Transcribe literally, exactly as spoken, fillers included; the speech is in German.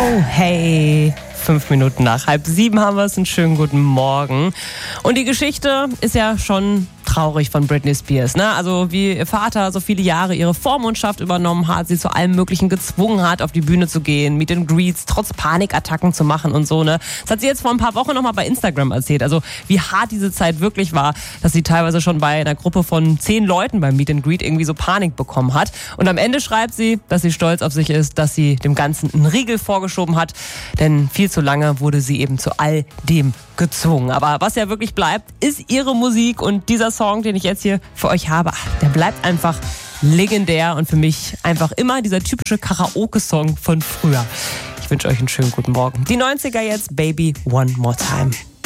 Oh, hey. Fünf Minuten nach halb sieben haben wir es. Einen schönen guten Morgen. Und die Geschichte ist ja schon traurig von Britney Spears, ne? Also wie ihr Vater so viele Jahre ihre Vormundschaft übernommen hat, sie zu allem Möglichen gezwungen hat, auf die Bühne zu gehen, Meet and Greets, trotz Panikattacken zu machen und so, ne? Das hat sie jetzt vor ein paar Wochen nochmal bei Instagram erzählt. Also wie hart diese Zeit wirklich war, dass sie teilweise schon bei einer Gruppe von zehn Leuten beim Meet and Greet irgendwie so Panik bekommen hat. Und am Ende schreibt sie, dass sie stolz auf sich ist, dass sie dem Ganzen einen Riegel vorgeschoben hat, denn viel zu lange wurde sie eben zu all dem gezwungen. Aber was ja wirklich bleibt, ist ihre Musik, und dieser Song, den ich jetzt hier für euch habe, der bleibt einfach legendär und für mich einfach immer dieser typische Karaoke-Song von früher. Ich wünsche euch einen schönen guten Morgen. Die neunziger jetzt, Baby One More Time.